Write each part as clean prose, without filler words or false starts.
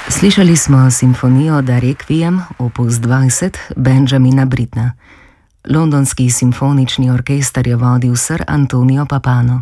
Slišali smo simfonijo Da Requiem, opus 20, Benjamina Brittna. Londonski simfonični orkester je vodil Sir Antonio Papano.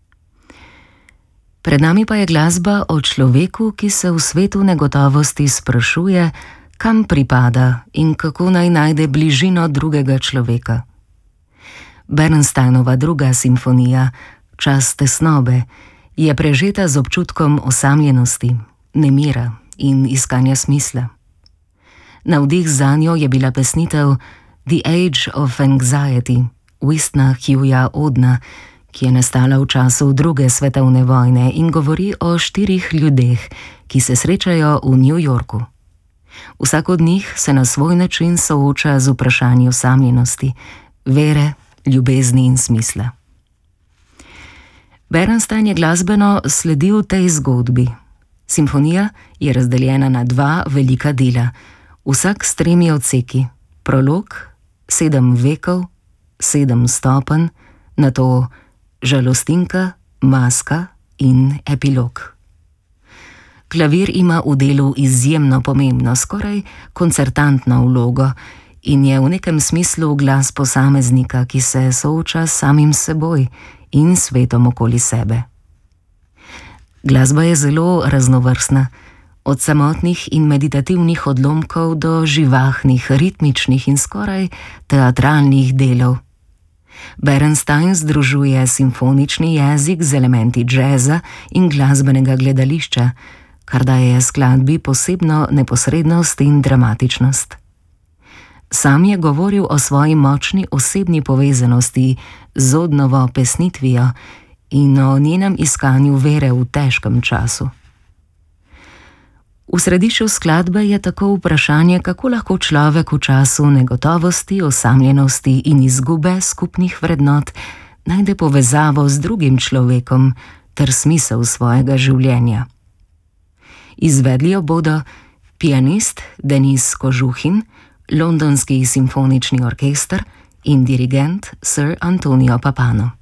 Pred nami pa je glasba o človeku, ki se v svetu negotovosti sprašuje, kam pripada in kako naj najde bližino drugega človeka. Bernsteinova druga simfonija, Čas tesnobe, je prežeta z občutkom osamljenosti, nemira in iskanja smisla. Navdih zanjo je bila pesnitev The Age of Anxiety Wistona Hughja Audna, ki je nastala v času druge svetovne vojne in govori o 4 ljudeh, ki se srečajo v New Yorku. Vsak od njih se na svoj način sooča z vprašanjem osamljenosti, vere, ljubezni in smisla. Bernstein je glasbeno sledil tej zgodbi. Simfonija je razdeljena na 2 velika dela, vsak s 3 odseki: prolog, 7 vekov, 7 stopenj, nato žalostinka, maska in epilog. Klavir ima v delu izjemno pomembno, skoraj koncertantno vlogo in je v nekem smislu glas posameznika, ki se sooča s samim seboj in svetom okoli sebe. Glasba je zelo raznovrstna, od samotnih in meditativnih odlomkov do živahnih, ritmičnih in skoraj teatralnih delov. Bernstein združuje simfonični jezik z elementi džeza in glasbenega gledališča, kar daje skladbi posebno neposrednost in dramatičnost. Sam je govoril o svoji močni osebni povezanosti z Audnovo pesnitvijo in o njenem iskanju vere v težkem času. V središču skladbe je tako vprašanje, kako lahko človek v času negotovosti, osamljenosti in izgube skupnih vrednot najde povezavo z drugim človekom ter smisel svojega življenja. Izvedli jo bodo pianist Denis Kožuhin, Londonski simfonični orkester in dirigent Sir Antonio Papano.